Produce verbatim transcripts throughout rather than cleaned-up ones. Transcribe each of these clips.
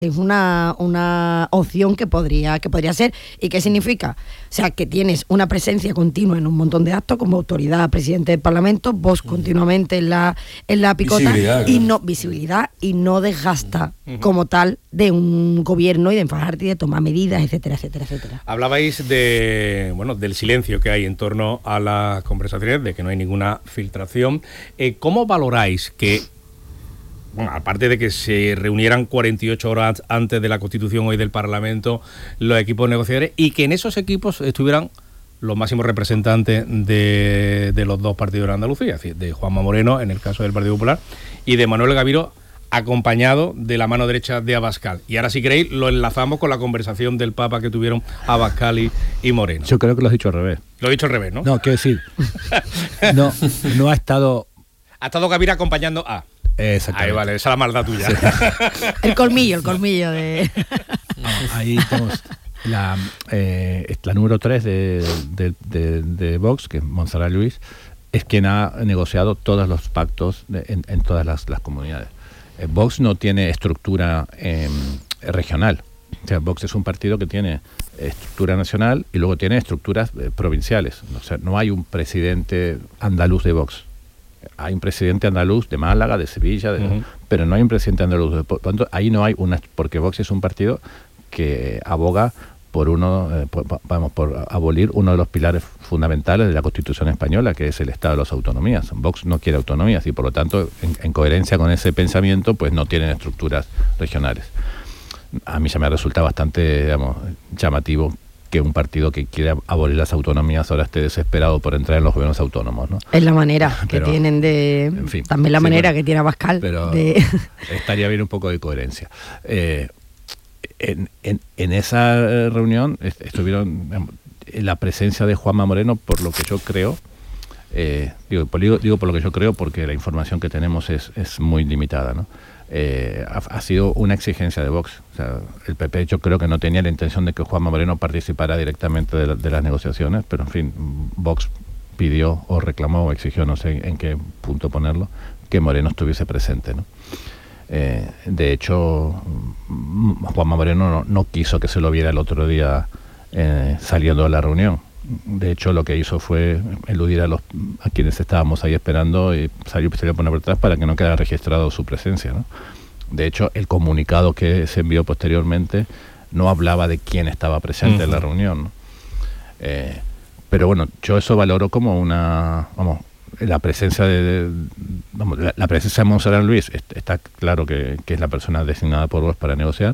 Es una, una opción que podría, que podría ser. ¿Y qué significa? O sea, que tienes una presencia continua en un montón de actos como autoridad, presidente del Parlamento, vos continuamente en la, en la picota, visibilidad, y claro. no visibilidad y no desgasta como tal de un gobierno y de enfajarte y de tomar medidas, etcétera, etcétera, etcétera. Hablabais de bueno del silencio que hay en torno a las conversaciones, de que no hay ninguna filtración. Eh, ¿Cómo valoráis que, bueno, aparte de que se reunieran cuarenta y ocho horas antes de la constitución hoy del Parlamento los equipos negociadores, y que en esos equipos estuvieran los máximos representantes de, de los dos partidos de Andalucía, es decir, de Juanma Moreno, en el caso del Partido Popular, y de Manuel Gaviro, acompañado de la mano derecha de Abascal? Y ahora, si queréis, lo enlazamos con la conversación del Papa que tuvieron Abascal y, y Moreno. Yo creo que lo has dicho al revés. Lo he dicho al revés, ¿no? No, quiero decir, no, no ha estado... Ha estado Gaviro acompañando a... Exactamente. Ahí vale, esa es la maldad tuya. Sí. El colmillo, el colmillo de... No, ahí tenemos la, eh, la número tres de, de, de, de Vox, que es Montserrat Lluís, es quien ha negociado todos los pactos de, en, en todas las, las comunidades. Eh, Vox no tiene estructura eh, regional. O sea, Vox es un partido que tiene estructura nacional y luego tiene estructuras eh, provinciales. O sea, no hay un presidente andaluz de Vox. Hay un presidente andaluz de Málaga, de Sevilla, de, uh-huh. pero no hay un presidente andaluz. De, por tanto, ahí no hay una, porque Vox es un partido que aboga por uno, eh, por, vamos, por abolir uno de los pilares fundamentales de la Constitución española, que es el Estado de las autonomías. Vox no quiere autonomías y, por lo tanto, en, en coherencia con ese pensamiento, pues no tienen estructuras regionales. A mí ya me resulta bastante, digamos, llamativo que un partido que quiere abolir las autonomías ahora esté desesperado por entrar en los gobiernos autónomos, ¿no? Es la manera pero, que tienen de... En fin, también la sí, manera bueno, que tiene Abascal. Pero de... estaría bien un poco de coherencia. Eh, en, en, en esa reunión estuvieron en la presencia de Juanma Moreno, por lo que yo creo, eh, digo, digo, digo por lo que yo creo porque la información que tenemos es, es muy limitada, ¿no? Eh, ha, ha sido una exigencia de Vox. O sea, el P P yo creo que no tenía la intención de que Juanma Moreno participara directamente de, la, de las negociaciones, pero en fin, Vox pidió o reclamó o exigió, no sé en qué punto ponerlo, que Moreno estuviese presente, ¿no? Eh, de hecho, Juanma Moreno no, no quiso que se lo viera el otro día eh, saliendo de la reunión. De hecho, lo que hizo fue eludir a los a quienes estábamos ahí esperando y salió, salió por detrás para que no quedara registrado su presencia, ¿no? De hecho, el comunicado que se envió posteriormente no hablaba de quién estaba presente uh-huh. en la reunión, ¿no? Eh, pero bueno, yo eso valoro como una, vamos, la presencia de, de vamos, la, la presencia de Montserrat Lluís está claro que, que es la persona designada por vos para negociar,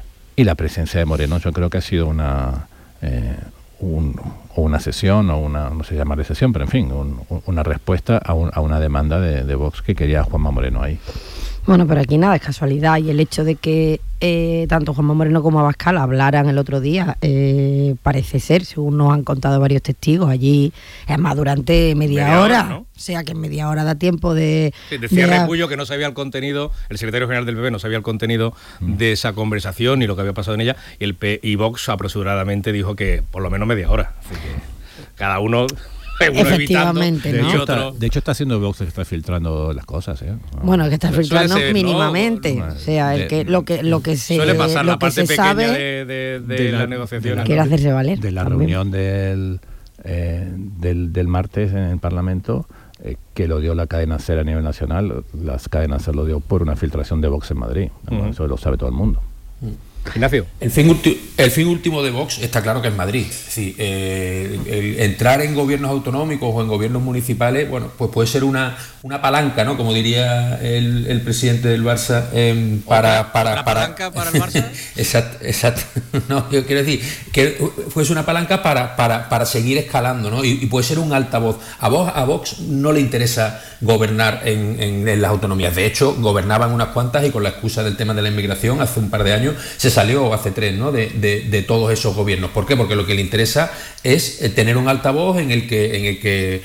y la presencia de Moreno yo creo que ha sido una eh, un, o una sesión o una, no sé llamarle sesión, pero en fin, un, una respuesta a, un, a una demanda de, de Vox que quería a Juanma Moreno ahí. Bueno, pero aquí nada es casualidad, y el hecho de que eh, tanto Juanma Moreno como Abascal hablaran el otro día, eh, parece ser, según nos han contado varios testigos allí, además durante media, media hora, hora ¿no? O sea que en media hora da tiempo de... Sí, decía de... Recullo que no sabía el contenido, el secretario general del P P no sabía el contenido mm. de esa conversación y lo que había pasado en ella, y el P y Vox apresuradamente dijo que por lo menos media hora, así que cada uno... Efectivamente, de, ¿no? hecho, está, de hecho está haciendo Vox que está filtrando las cosas, ¿eh? Bueno, que está filtrando ser, mínimamente, ¿no? O sea, de, el que lo que lo que se suele pasar lo la que parte se pequeña sabe de, de, de, de las negociaciones. Quiere hacerse valer. De la también. reunión del, eh, del del martes en el Parlamento, eh, que lo dio la cadena SER a nivel nacional, las cadenas SER lo dio por una filtración de Vox en Madrid. Uh-huh. Eso lo sabe todo el mundo. Uh-huh. Ignacio. El fin, ulti- el fin último de Vox está claro que es Madrid. Es decir, eh, el entrar en gobiernos autonómicos o en gobiernos municipales, bueno, pues puede ser una, una palanca, ¿no? Como diría el, el presidente del Barça, eh, para, para, ¿Otra para... palanca para el Barça? exacto, exacto. No, yo quiero decir que fuese una palanca para, para, para seguir escalando, ¿no? Y, y puede ser un altavoz. A Vox, a Vox no le interesa gobernar en, en, en las autonomías. De hecho, gobernaban unas cuantas y con la excusa del tema de la inmigración hace un par de años se salió, hace tres, ¿no? De, de, de todos esos gobiernos. ¿Por qué? Porque lo que le interesa es tener un altavoz en el que, en el que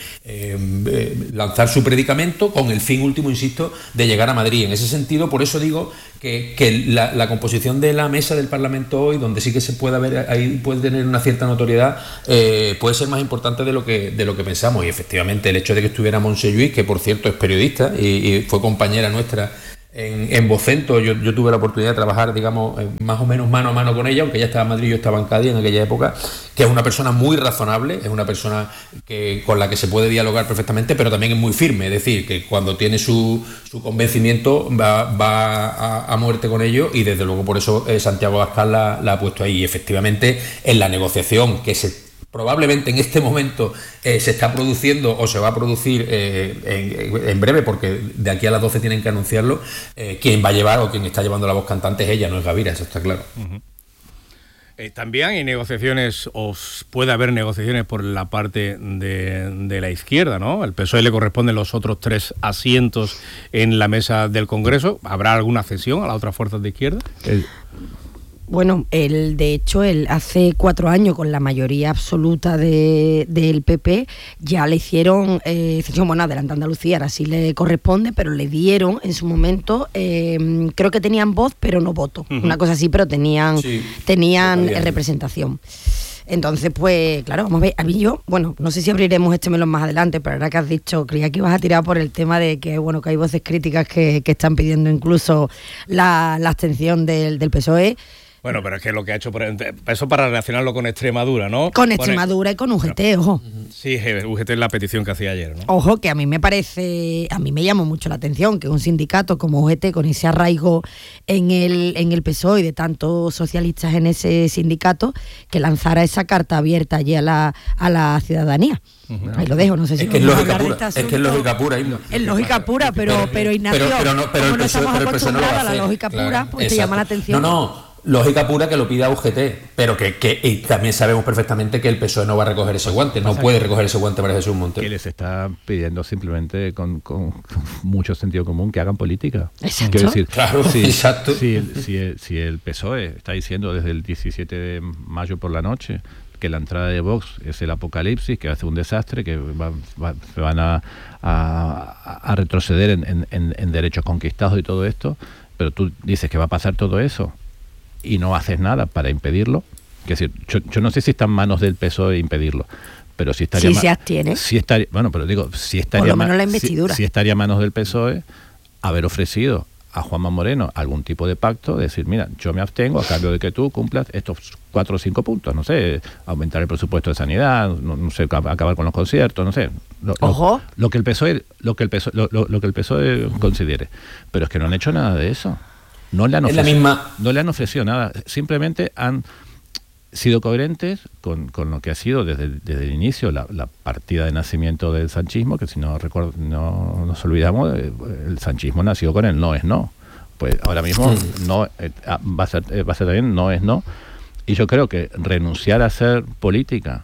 eh, lanzar su predicamento con el fin último, insisto, de llegar a Madrid. En ese sentido, por eso digo que, que la, la composición de la mesa del Parlamento hoy, donde sí que se puede ver, ahí puede tener una cierta notoriedad, eh, puede ser más importante de lo que de lo que pensamos. Y efectivamente el hecho de que estuviera Montse Lluís, que por cierto es periodista y, y fue compañera nuestra en, en Vocento. Yo, yo tuve la oportunidad de trabajar, digamos, más o menos mano a mano con ella, aunque ella estaba en Madrid, yo estaba en Cádiz en aquella época, que es una persona muy razonable, es una persona que, con la que se puede dialogar perfectamente, pero también es muy firme, es decir, que cuando tiene su, su convencimiento va, va a, a muerte con ello, y desde luego por eso eh, Santiago Abascal la, la ha puesto ahí. Y efectivamente, en la negociación que se probablemente en este momento eh, se está produciendo o se va a producir eh, en, en breve, porque de aquí a las doce tienen que anunciarlo, eh, quien va a llevar o quien está llevando la voz cantante es ella, no es Gavira, eso está claro. Uh-huh. Eh, también hay negociaciones, o puede haber negociaciones por la parte de, de la izquierda, ¿no? Al P S O E le corresponden los otros tres asientos en la mesa del Congreso. ¿Habrá alguna cesión a las otras fuerzas de izquierda? El... Bueno, él, de hecho, él hace cuatro años, con la mayoría absoluta de, del P P, ya le hicieron, eh, bueno, adelante Andalucía, ahora sí le corresponde, pero le dieron en su momento, eh, creo que tenían voz, pero no voto, uh-huh. una cosa así, pero tenían, sí, tenían representación. Entonces, pues, claro, vamos a ver, a mí yo, bueno, no sé si abriremos este melón más adelante, pero ahora que has dicho, creía que ibas a tirar por el tema de que, bueno, que hay voces críticas que, que están pidiendo incluso la, la abstención del, del P S O E. Bueno, pero es que lo que ha hecho, por eso para relacionarlo con Extremadura, ¿no? Con Extremadura y con U G T, ojo. Sí, U G T es la petición que hacía ayer, ¿no? Ojo, que a mí me parece, a mí me llamó mucho la atención que un sindicato como U G T, con ese arraigo en el, en el P S O E y de tantos socialistas en ese sindicato, que lanzara esa carta abierta allí a la, a la ciudadanía. Uh-huh. Ahí lo dejo, no sé si es que es lógica pura, es que es lógica pura, es lógica pura, pero, pero, pero Ignacio, pero, pero no, pero como el no estamos pero acostumbrados no a la lógica claro, pura, pues exacto. te llama la atención. No, no. Lógica pura que lo pida U G T, pero que, que y también sabemos perfectamente que el P S O E no va a recoger ese guante, no puede recoger ese guante para Jesús Montero. Que les está pidiendo simplemente con, con, con mucho sentido común que hagan política. Exacto. Quiero decir, claro, si, exacto. Si el, si, el, si el P S O E está diciendo desde el diecisiete de mayo por la noche que la entrada de Vox es el apocalipsis, que va a ser un desastre, que va, va, se van a, a, a retroceder en, en, en derechos conquistados y todo esto, pero tú dices que va a pasar todo eso y no haces nada para impedirlo. Es decir, yo, yo no sé si está en manos del P S O E impedirlo, pero si estaría... Sí, se abstiene. Si estaría, bueno, pero digo, si estaría... Por lo menos la investidura. Si, si estaría en manos del P S O E haber ofrecido a Juanma Moreno algún tipo de pacto, de decir, mira, yo me abstengo a cambio de que tú cumplas estos cuatro o cinco puntos, no sé, aumentar el presupuesto de sanidad, no, no sé, acabar con los conciertos, no sé. Lo, Ojo. Lo, lo que el P S O E, lo que el P S O E, lo, lo, lo que el P S O E considere. Pero es que no han hecho nada de eso. No le han ofrecido, la misma... no le han ofrecido nada, simplemente han sido coherentes con, con lo que ha sido desde, desde el inicio la, la partida de nacimiento del sanchismo, que si no recuerdo, no nos olvidamos, el sanchismo nació con el no es no. Pues ahora mismo no eh, va a ser eh, va a ser también no es no. Y yo creo que renunciar a hacer política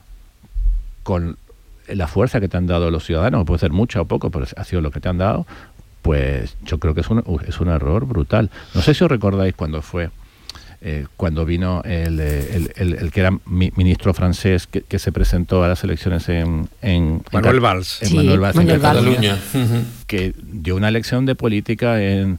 con la fuerza que te han dado los ciudadanos, puede ser mucha o poco, pero ha sido lo que te han dado, pues yo creo que es un, es un error brutal. No sé si os recordáis cuando fue, eh, cuando vino el, el, el, el que era mi, ministro francés que, que se presentó a las elecciones en... en Manuel Valls. En sí, Manuel Valls, Manuel en Cataluña, Cataluña. que dio una lección de política en...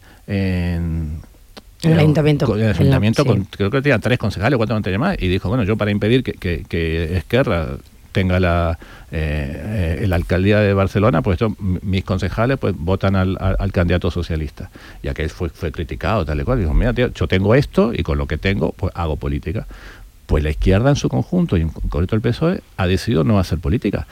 en En el ayuntamiento. Con el ayuntamiento, en la, con, sí. creo que tenían tres concejales, cuatro no tenía más, y dijo, bueno, yo para impedir que, que, que Esquerra tenga la, eh, eh, la alcaldía de Barcelona, pues esto, mis concejales pues votan al, al, al candidato socialista. Y aquel fue, fue criticado, tal y cual. Dijo, mira, tío, yo tengo esto y con lo que tengo, pues hago política. Pues la izquierda en su conjunto, y en concreto el P S O E, ha decidido no hacer política.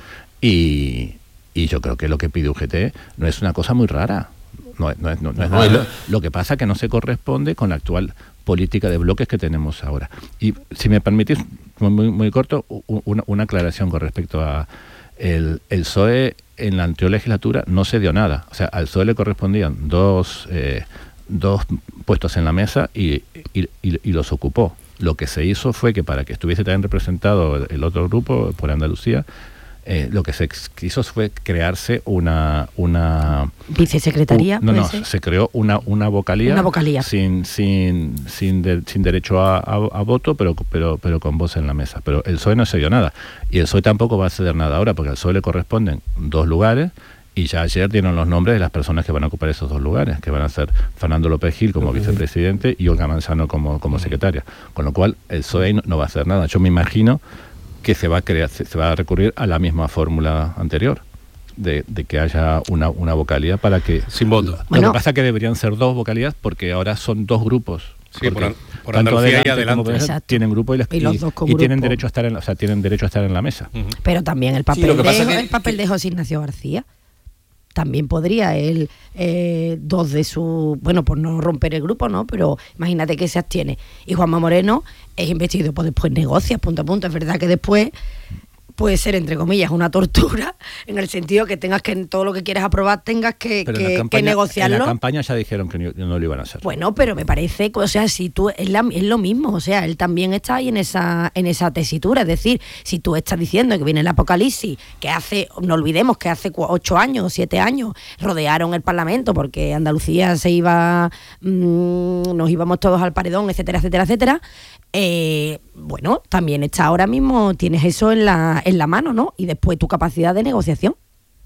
Y, y yo creo que lo que pide U G T no es una cosa muy rara. No, no, no, no es nada. Lo, lo que pasa es que no se corresponde con la actual política de bloques que tenemos ahora. Y si me permitís, muy, muy corto, una, una aclaración con respecto a el, el P S O E en la anterior legislatura no se dio nada. O sea, al P S O E le correspondían dos, eh, dos puestos en la mesa y, y, y, y los ocupó. Lo que se hizo fue que para que estuviese también representado el otro grupo por Andalucía, Eh, lo que se quiso fue crearse una una vicesecretaría. Un, no, no, ser? se creó una una vocalía, una vocalía. sin sin sin, de, sin derecho a, a, a voto, pero pero pero con voz en la mesa. Pero el P S O E no cedió nada y el P S O E tampoco va a ceder nada ahora, porque al P S O E le corresponden dos lugares y ya ayer dieron los nombres de las personas que van a ocupar esos dos lugares, que van a ser Fernando López Gil como uh-huh. vicepresidente y Olga Manzano como como secretaria. Con lo cual el P S O E no, no va a hacer nada. Yo me imagino que se va a crear, se va a recurrir a la misma fórmula anterior. de, de que haya una, una vocalía para que... Sin voto. Lo Bueno. que pasa es que deberían ser dos vocalías porque ahora son dos grupos. Sí, por, Porque por tanto Andalucía y Adelante Adelante. como Podemos Exacto. tienen grupo y, les- Y los y- dos con y tienen grupo. derecho a estar en la, o sea, tienen derecho a estar en la mesa. Ujú. Pero también el papel, Sí, lo que de, pasa que- el papel de José Ignacio García. También podría él, eh, dos de su, bueno, por no romper el grupo, ¿no? Pero imagínate que se abstiene. Y Juanma Moreno es investido, pues después negocia punto a punto. Es verdad que después puede ser, entre comillas, una tortura, en el sentido que tengas que, todo lo que quieras aprobar, tengas que, Pero en que, la que campaña, negociarlo. en la campaña ya dijeron que no, no lo iban a hacer. Bueno, pero me parece, o sea, si tú es, la- es lo mismo, o sea, él también está ahí en esa en esa tesitura, es decir, si tú estás diciendo que viene el apocalipsis, que hace, no olvidemos que hace cu- ocho años, siete años rodearon el Parlamento porque Andalucía se iba, mmm, nos íbamos todos al paredón, etcétera, etcétera, etcétera. Eh, bueno, también está ahora mismo, tienes eso en la en la mano, ¿no? Y después tu capacidad de negociación.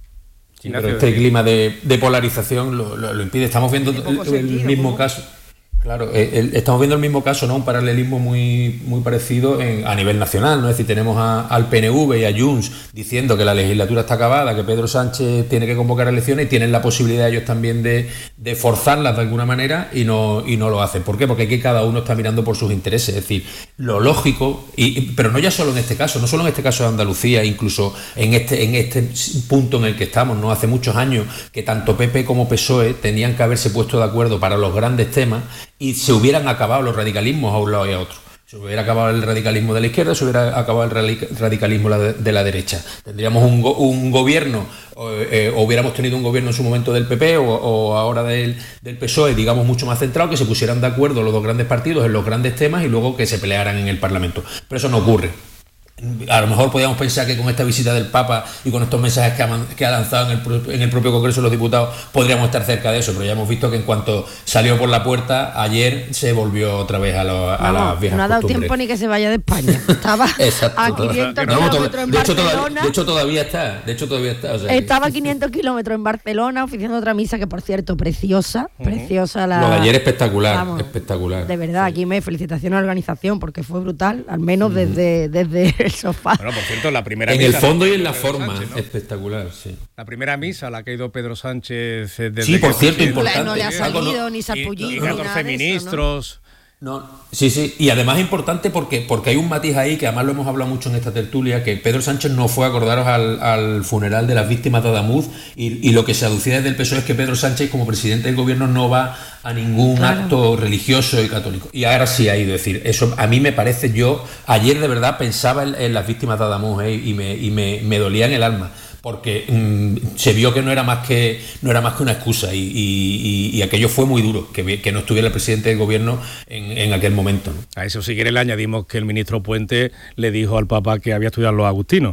Sí, pero este clima de, de polarización lo, lo- lo impide. Estamos viendo Tiene poco el, el sentido, mismo ¿cómo? caso. Claro, el- el- estamos viendo el mismo caso, ¿no? Un paralelismo muy, muy parecido en- a nivel nacional, ¿no? Es decir, tenemos a- al P N V y a Junts diciendo que la legislatura está acabada, que Pedro Sánchez tiene que convocar elecciones y tienen la posibilidad ellos también de, de forzarlas de alguna manera y no, y no lo hacen. ¿Por qué? Porque aquí cada uno está mirando por sus intereses. Es decir, lo lógico, y, y- pero no ya solo en este caso, no solo en este caso de Andalucía, incluso en este, en este punto en el que estamos, ¿no? Hace muchos años que tanto P P como P S O E tenían que haberse puesto de acuerdo para los grandes temas y se hubieran acabado los radicalismos a un lado y a otro. Se hubiera acabado el radicalismo de la izquierda, se hubiera acabado el radic- radicalismo la de, de la derecha. Tendríamos un, go- un gobierno, o, eh, o hubiéramos tenido un gobierno en su momento del P P o, o ahora del, del P S O E, digamos, mucho más centrado, que se pusieran de acuerdo los dos grandes partidos en los grandes temas y luego que se pelearan en el Parlamento. Pero eso no ocurre. A lo mejor podíamos pensar que con esta visita del Papa y con estos mensajes que ha, man- que ha lanzado en el, pro- en el propio Congreso de los Diputados podríamos estar cerca de eso, pero ya hemos visto que en cuanto salió por la puerta ayer se volvió otra vez a, lo- a Vamos, las viejas no ha dado costumbres. tiempo ni que se vaya de España. Estaba Exacto. a quinientos No, no, kilómetros en de, hecho, todavía, Barcelona. de hecho todavía está, de hecho todavía está. O sea, que- Estaba a quinientos kilómetros en Barcelona oficiando otra misa que, por cierto, preciosa, preciosa la... Lo de ayer espectacular, Vamos, espectacular. De verdad, aquí me felicitaciones a la organización porque fue brutal, al menos desde, desde el sofá. Bueno, por cierto, la primera En misa el la fondo que y ha en ido la Pedro forma, Sánchez, ¿no? espectacular, sí. La primera misa a la que ha ido Pedro Sánchez eh, desde Sí, por que cierto, presidente. importante. No le ha Está con- salido ni Y- sarpullido y ni nada catorce de eso, ¿no? ministros. No, sí, sí, y además es importante porque, porque hay un matiz ahí que además lo hemos hablado mucho en esta tertulia, que Pedro Sánchez no fue, acordaros, al, al funeral de las víctimas de Adamuz y, y lo que se aducía desde el P S O E es que Pedro Sánchez como presidente del gobierno no va a ningún Claro. acto religioso y católico. Y ahora sí ha ido, es decir, eso a mí me parece, yo ayer de verdad pensaba en, en las víctimas de Adamuz ¿eh? y, me, y me, me dolía en el alma. Porque mm, se vio que no era más que no era más que una excusa y, y- y- y aquello fue muy duro, que, que no estuviera el presidente del gobierno en, en aquel momento, ¿no? A eso si quiere le añadimos que el ministro Puente le dijo al Papa que había estudiado los agustinos.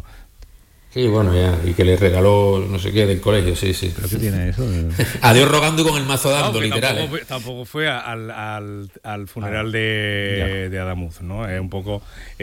Sí, bueno, ya, y que le regaló no sé qué del colegio, sí, sí. ¿Pero qué tiene eso? Adiós rogando y con el mazo dando, No, que literal. tampoco, ¿eh? fue, tampoco fue al, al- al funeral de, de Adamuz, ¿no? Es un poco...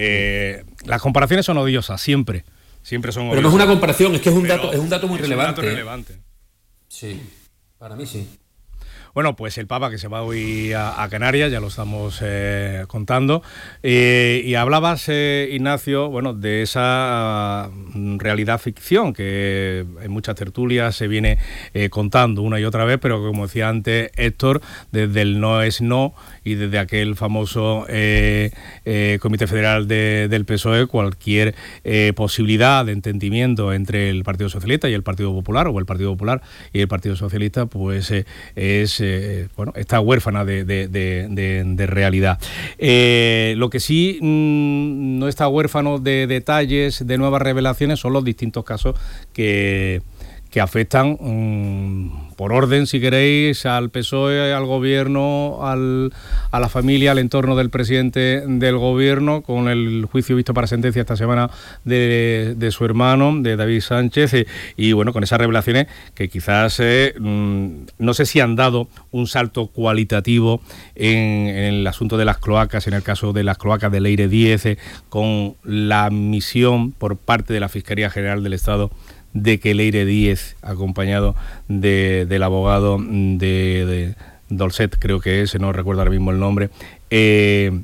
eh, las comparaciones son odiosas, siempre. Siempre son Pero no es una odiosas. comparación, es que es un Pero dato, es un dato muy es un relevante. dato ¿eh? relevante. Sí, para mí sí. Bueno, pues el Papa que se va hoy a, a Canarias, ya lo estamos eh, contando, eh, y hablabas, eh, Ignacio, bueno, de esa mm, realidad ficción que en muchas tertulias se viene eh, contando una y otra vez, pero como decía antes Héctor, desde el no es no y desde aquel famoso eh, eh, Comité Federal de, del P S O E, cualquier eh, posibilidad de entendimiento entre el Partido Socialista y el Partido Popular, o el Partido Popular y el Partido Socialista, pues eh, es, eh, bueno, está huérfana de, de, de, de, de realidad. Eh, lo que sí mmm, no está huérfano de detalles, de nuevas revelaciones, son los distintos casos que... que afectan mmm, por orden, si queréis, al P S O E, al gobierno, al, a la familia, al entorno del presidente del gobierno, con el juicio visto para sentencia esta semana de, de su hermano, de David Sánchez, y, y bueno, con esas revelaciones que quizás, eh, mmm, no sé si han dado un salto cualitativo en, en el asunto de las cloacas, en el caso de las cloacas de Leire diez, eh, con la misión por parte de la Fiscalía General del Estado de que Leire diez, acompañado de, del abogado de, de Dolcet, creo que es, no recuerdo ahora mismo el nombre, eh,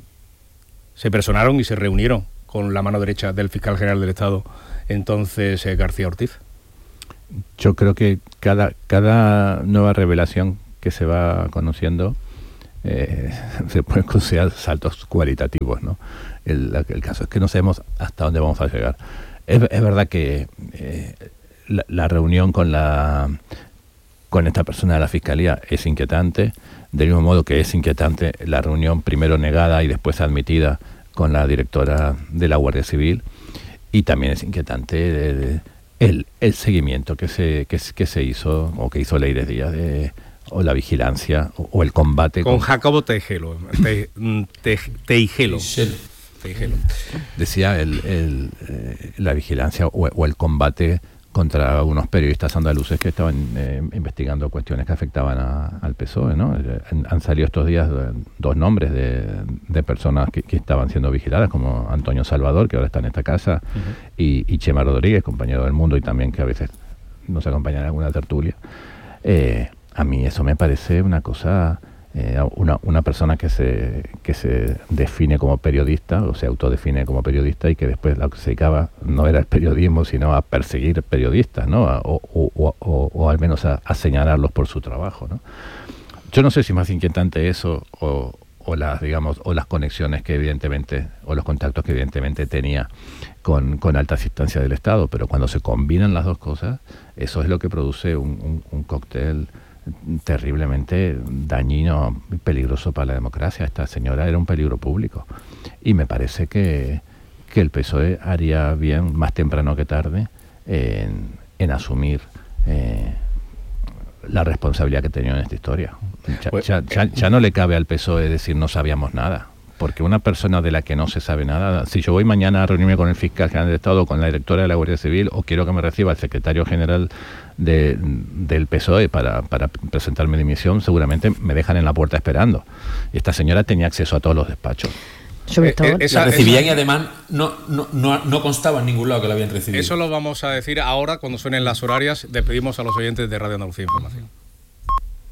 se personaron y se reunieron con la mano derecha del fiscal general del Estado, entonces eh, García Ortiz. yo creo que cada, cada nueva revelación que se va conociendo eh, se pueden considerar saltos cualitativos, ¿no? El, el caso es que no sabemos hasta dónde vamos a llegar. Es, es verdad que eh, la, la reunión con la con esta persona de la Fiscalía es inquietante, del mismo modo que es inquietante la reunión primero negada y después admitida con la directora de la Guardia Civil, y también es inquietante el, el, el seguimiento que se, que, que se hizo, o que hizo Leires Díaz, de, o la vigilancia, o, o el combate. Con, con Jacobo Teijelo. Te, te, Teijelo. Teijelo. Decía el, el, eh, la vigilancia o, o el combate contra unos periodistas andaluces que estaban eh, investigando cuestiones que afectaban a, al P S O E, ¿no? Han, han salido estos días dos nombres de, de personas que, que estaban siendo vigiladas, como Antonio Salvador, que ahora está en esta casa, uh-huh. y, y Chema Rodríguez, compañero del Mundo, y también que a veces nos acompaña en alguna tertulia. Eh, a mí eso me parece una cosa... Eh, una, una persona que se que se define como periodista, o se autodefine como periodista, y que después lo que se dedicaba no era el periodismo, sino a perseguir periodistas, ¿no? A, o, o, o, o al menos a, a señalarlos por su trabajo, ¿no? Yo no sé si es más inquietante eso o, o las, digamos, o las conexiones que evidentemente, o los contactos que evidentemente tenía con, con altas instancias del Estado, pero cuando se combinan las dos cosas, eso es lo que produce un, un, un cóctel terriblemente dañino y peligroso para la democracia. Esta señora era un peligro público, y me parece que, que el P S O E haría bien, más temprano que tarde, en, en asumir eh, la responsabilidad que tenía en esta historia. Ya, pues, ya, ya, ya no le cabe al P S O E decir no sabíamos nada, porque una persona de la que no se sabe nada, si yo voy mañana a reunirme con el fiscal general del Estado, con la directora de la Guardia Civil, o quiero que me reciba el secretario general de, del P S O E para, para presentarme dimisión, seguramente me dejan en la puerta esperando. Y esta señora tenía acceso a todos los despachos. Sobre todo, eh, esa, la recibían, y además no, no, no, no constaba en ningún lado que la habían recibido. Eso lo vamos a decir ahora cuando suenen las horarias. Despedimos a los oyentes de Radio Andalucía Información.